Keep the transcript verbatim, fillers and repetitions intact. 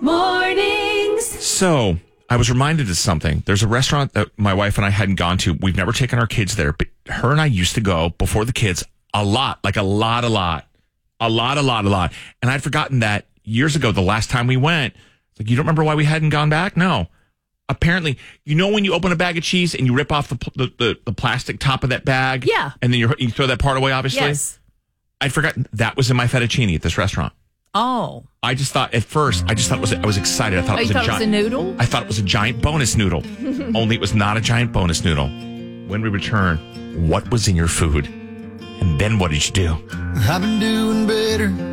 Mornings. So I was reminded of something. There's a restaurant that my wife and I hadn't gone to. We've never taken our kids there, but her and I used to go before the kids a lot, like a lot, a lot, a lot, a lot, a lot. And I'd forgotten that years ago, the last time we went, like, you don't remember why we hadn't gone back? No. Apparently, you know when you open a bag of cheese and you rip off the the, the, the plastic top of that bag? Yeah. And then you you throw that part away, obviously? Yes. I'd forgotten that was in my fettuccine at this restaurant. Oh. I just thought at first, I just thought it was I was excited. I thought Oh, it was you a thought giant it was a noodle? I thought it was a giant bonus noodle. Only it was not a giant bonus noodle. When we return, what was in your food? And then what did you do? I've been doing better